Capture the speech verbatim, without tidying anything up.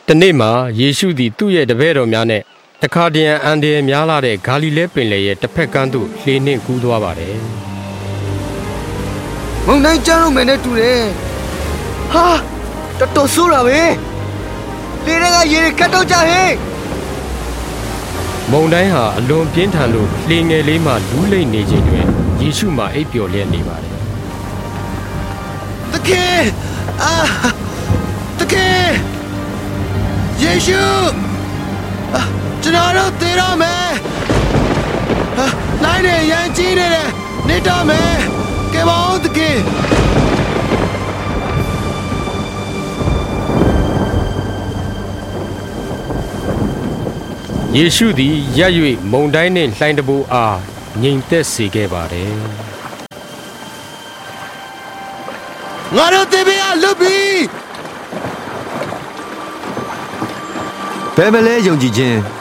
တနေ့မှာယေရှုသည်သူ့ရဲ့တပည့်တော်များနဲ့တခါတရံအန်ဒီများလာတဲ့ဂါလိလဲပင်လယ်ရဲ့တစ်ဖက်ကမ်းသို့လှေနှင့်ကူးသွားပါတယ်မုန်တိုင်းကျလို့မယ်နဲ့တူတယ်ဟာတော်တော်ဆိုးတာပဲလေတွေကရေတွေကတ်တော့ကြဟဲ့မုန်တိုင်းဟာအလွန်ပြင်းထန်လို့လှေငယ်လေးမှလူးလိမ့်နေခြင်းတွင်ယေရှုမှာအိပ်ပျော်လျက်နေပါတယ်တကယ်အာတကယ်ယေရှုကျွန်တော်တို့သေတော့မယ်လိုက်နေရန်ကြီးနေတယ်နေတော့မယ်ကဲပါဦးတကယ်ယေရှုသည်ရပ်၍မုန်တိုင်းနှင့်လှိုင်းတဘိုးအားငြိမ်သက်စေခဲ့ပါတယ်ငါတို့သေပေးရလွတ်ပြီဘယ်မလဲယုံကြည်ခြင်း